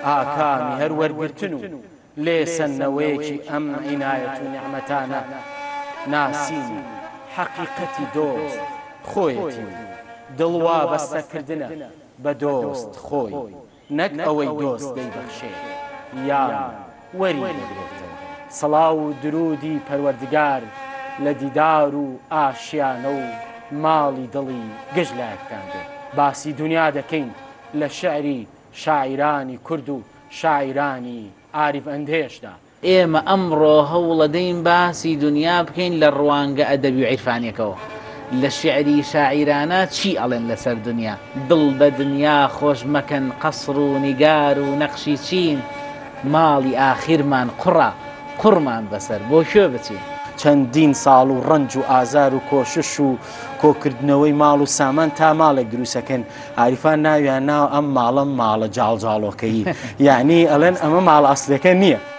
ئاکامی هەر وەرگرتن و لێسەنەوەیەکی ئەم عنایەت و نیعمەتانە ناسینی حەقیقەتی دۆست خۆیەتی دڵوا بەستەکردنە بە دۆست خۆی نەک ئەوەی دۆست دەیبەخشێ یان وەری دەگرێتەوە. سەڵاو و درودی پەروەردگار لە دیدار و ئاشیانە و ماڵی دڵی گەژلایەکتان بێت. باسی دنیا دەکەین لە شعری شاعیرانی کورد و شاعیرانی عاریف ئەندهێشدا. ئێمە ئەمڕۆ هەوڵەدەین باسی دنیا بکەین لە ڕوانگە ئەدەبی و عیرفانیەکەوە. لە شعری شاعیرانە چی ئەڵێن لەسەر دنیا؟ دڵ بە دنیا خۆش مەکەن قەسڕ و نیگار و نەقشی چین، ماڵی ئاخیرمان قوڕە قوڕمان بەسەر بۆ کوێ بچین؟ چەندین ساڵ و ڕەنج و ئازار و کۆشش و کۆکردنەوەی ماڵ و سامان تا ماڵێک دروستەکەن. عاریفان ناویان ناو ئەم ماڵە جاڵجاڵۆکەیی، یعنی ئەڵێن ئەمە ماڵ ئەسلەکە نییە.